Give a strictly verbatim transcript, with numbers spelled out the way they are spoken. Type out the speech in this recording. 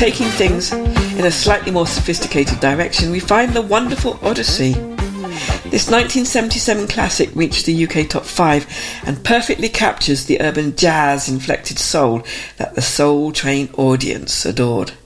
taking things in a slightly more sophisticated direction, we find the wonderful Odyssey. This nineteen seventy-seven classic reached the U K top five and perfectly captures the urban jazz-inflected soul that the Soul Train audience adored.